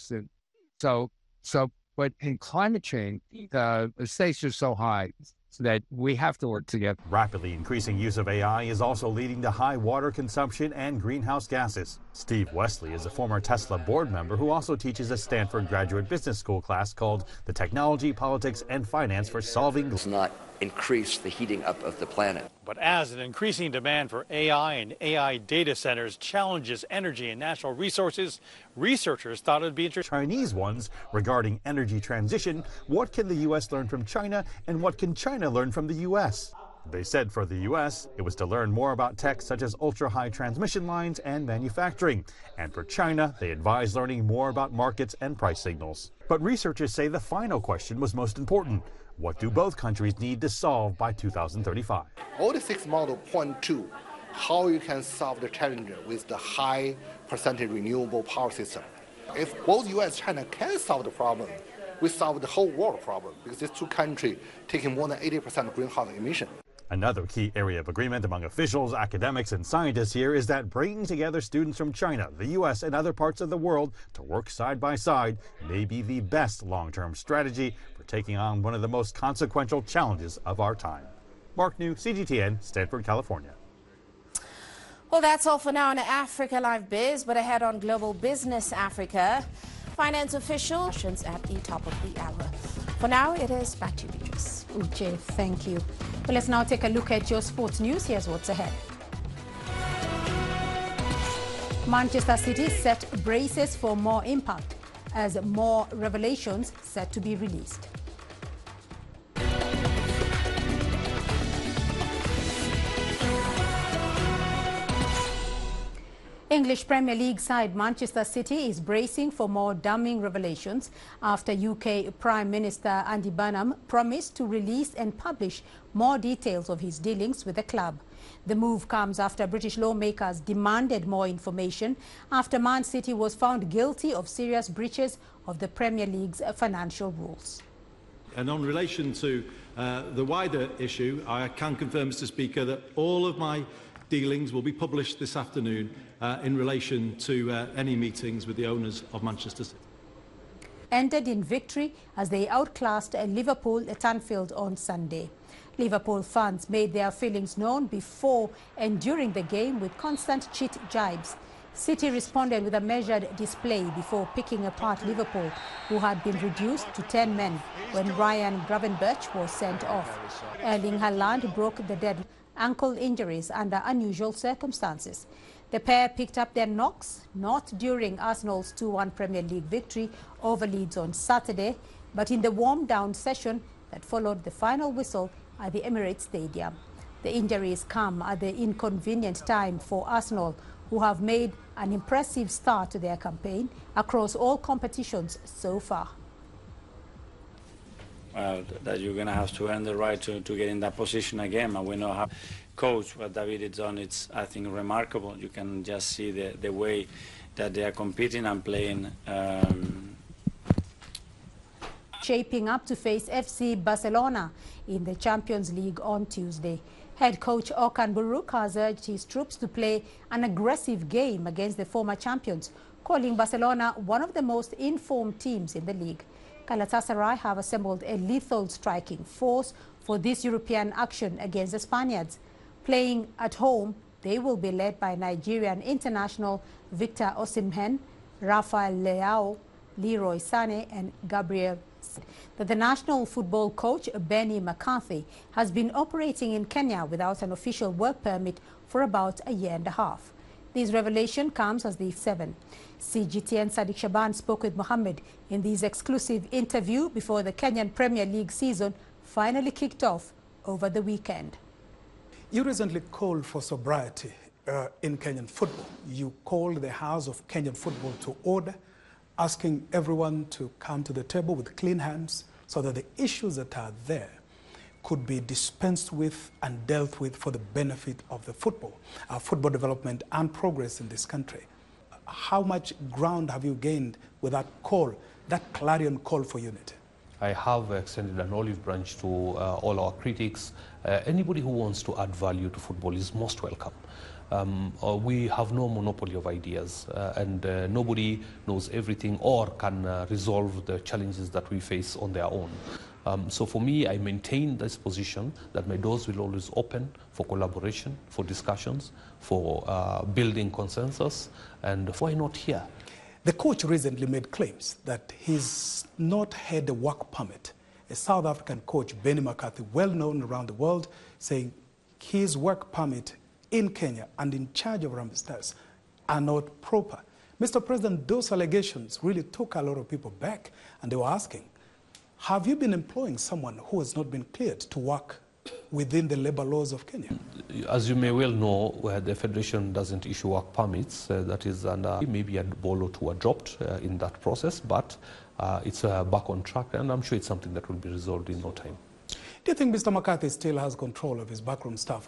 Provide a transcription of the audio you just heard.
US. And but in climate change, the stakes are so high that we have to work together. Rapidly increasing use of AI is also leading to high water consumption and greenhouse gases. Steve Wesley is a former Tesla board member who also teaches a Stanford graduate business school class called The Technology, Politics, and Finance for Solving. Does not increase the heating up of the planet. But as an increasing demand for AI and AI data centers challenges energy and natural resources, researchers thought it would be interesting. Chinese ones regarding energy transition. What can the U.S. learn from China, and what can China learn from the U.S.? They said for the U.S., it was to learn more about tech such as ultra-high transmission lines and manufacturing. And for China, they advised learning more about markets and price signals. But researchers say the final question was most important. What do both countries need to solve by 2035? All the 6 models point to how you can solve the challenge with the high percentage renewable power system. If both U.S. and China can solve the problem, we solve the whole world problem, because these two countries taking more than 80% of greenhouse emission. Another key area of agreement among officials, academics, and scientists here is that bringing together students from China, the U.S., and other parts of the world to work side by side may be the best long-term strategy for taking on one of the most consequential challenges of our time. Mark New, CGTN, Stanford, California. Well, that's all for now on Africa Live Biz, but ahead on Global Business Africa, finance officials at the top of the hour. For now, it is back to you, Beatrice. Uche, thank you. Well, let's now take a look at your sports news. Here's what's ahead. Manchester City set braces for more impact as more revelations set to be released. English Premier League side Manchester City is bracing for more damning revelations after UK Prime Minister Andy Burnham promised to release and publish more details of his dealings with the club. The move comes after British lawmakers demanded more information after Man City was found guilty of serious breaches of the Premier League's financial rules. And on relation to the wider issue, I can confirm, Mr. Speaker, that all of my dealings will be published this afternoon in relation to any meetings with the owners of Manchester City. Ended in victory as they outclassed Liverpool at Anfield on Sunday. Liverpool fans made their feelings known before and during the game with constant cheat jibes. City responded with a measured display before picking apart Liverpool, who had been reduced to 10 men when Ryan Gravenberch was sent off. Erling Haaland broke the dead ankle injuries under unusual circumstances. The pair picked up their knocks, not during Arsenal's 2-1 Premier League victory over Leeds on Saturday, but in the warm-down session that followed the final whistle at the Emirates Stadium. The injuries come at the inconvenient time for Arsenal, who have made an impressive start to their campaign across all competitions so far. That you're going to have to earn the right to get in that position again. And we know how coach what David has done. It's, I think, remarkable. You can just see the way that they are competing and playing. Shaping up to face FC Barcelona in the Champions League on Tuesday. Head coach Okan Buruk has urged his troops to play an aggressive game against the former champions, calling Barcelona one of the most informed teams in the league. Galatasaray have assembled a lethal striking force for this European action against the Spaniards. Playing at home, they will be led by Nigerian international Victor Osimhen, Rafael Leao, Leroy Sané and Gabriel. That the national football coach Benny McCarthy has been operating in Kenya without an official work permit for about a year and a half. This revelation comes as the 7. CGTN Sadiq Shaban spoke with Mohammed in this exclusive interview before the Kenyan Premier League season finally kicked off over the weekend. You recently called for sobriety in Kenyan football. You called the House of Kenyan Football to order, asking everyone to come to the table with clean hands so that the issues that are there could be dispensed with and dealt with for the benefit of the football development and progress in this country. How much ground have you gained with that call, that clarion call for unity? I have extended an olive branch to all our critics. Anybody who wants to add value to football is most welcome. we have no monopoly of ideas, and nobody knows everything or can resolve the challenges that we face on their own. So for me, I maintain this position that my doors will always open for collaboration, for discussions, for building consensus, and why not here? The coach recently made claims that he's not had a work permit. A South African coach, Benny McCarthy, well known around the world, saying his work permit in Kenya and in charge of Harambee Stars are not proper. Mr. President, those allegations really took a lot of people back, and they were asking, have you been employing someone who has not been cleared to work within the labor laws of Kenya? As you may well know, the Federation doesn't issue work permits. That is maybe a ball or two are dropped in that process, but it's back on track, and I'm sure it's something that will be resolved in no time. Do you think Mr. McCarthy still has control of his backroom staff?